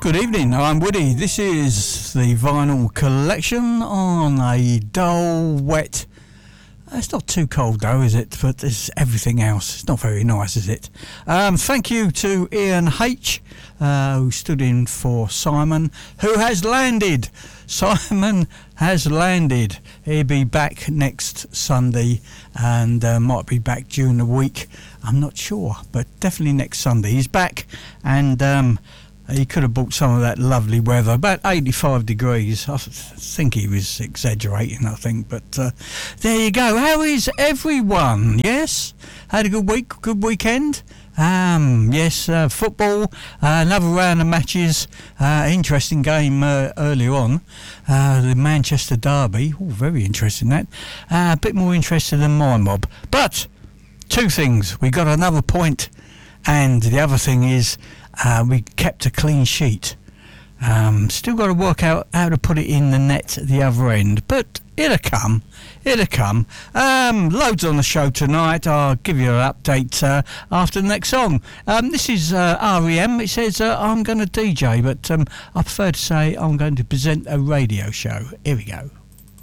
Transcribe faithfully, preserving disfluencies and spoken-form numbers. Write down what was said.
Good evening, I'm Woody. This is the Vinyl Collection on a dull, wet... It's not too cold though, is it? But it's everything else. It's not very nice, is it? Um, thank you to Ian H, uh, who stood in for Simon, who has landed. Simon has landed. He'll be back next Sunday and uh, might be back during the week. I'm not sure, but definitely next Sunday. He's back and... Um, He could have bought some of that lovely weather, about eighty-five degrees. I think he was exaggerating, I think. But uh, there you go. How is everyone? Yes? Had a good week, good weekend? Um, yes, uh, football, uh, another round of matches. Uh, interesting game uh, earlier on. Uh, the Manchester Derby. Oh, very interesting that. Uh, a bit more interested than my mob. But two things. We got another point, and the other thing is... Uh, we kept a clean sheet. Um, still got to work out how to put it in the net at the other end, but it'll come. It'll come. Um, loads on the show tonight. I'll give you an update uh, after the next song. Um, this is uh, R E M. It says uh, I'm going to D J, but um, I prefer to say I'm going to present a radio show. Here we go.